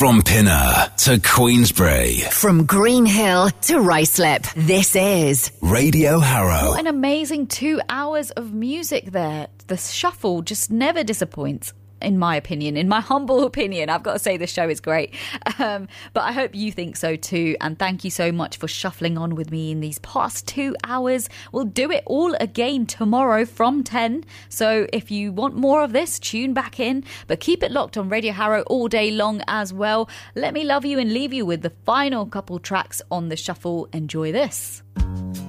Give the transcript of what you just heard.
From Pinner to Queensbury. From Green Hill to Ruislip. This is Radio Harrow. What an amazing 2 hours of music there. The shuffle just never disappoints. In my opinion, in my humble opinion, I've got to say the show is great. But I hope you think so too. And thank you so much for shuffling on with me in these past 2 hours. We'll do it all again tomorrow from 10. So if you want more of this, tune back in. But keep it locked on Radio Harrow all day long as well. Let me love you and leave you with the final couple tracks on the shuffle. Enjoy this.